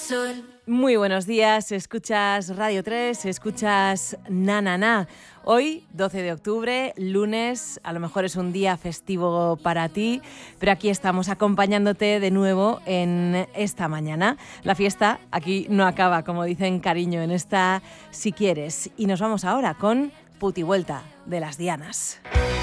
sol. Muy buenos días, escuchas Radio 3, escuchas Na Na Na. Hoy, 12 de octubre, lunes, a lo mejor es un día festivo para ti, pero aquí estamos acompañándote de nuevo en esta mañana. La fiesta aquí no acaba, como dicen cariño, en esta Si Quieres. Y nos vamos ahora con Putivuelta de las Dianas.